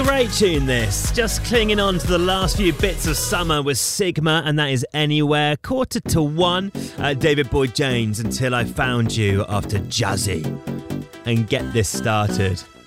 Great tune this. Just clinging on to the last few bits of summer with Sigma, and that is Anywhere. 1:45. David Boyd James, Until I Found You, after Jazzy. And get this started.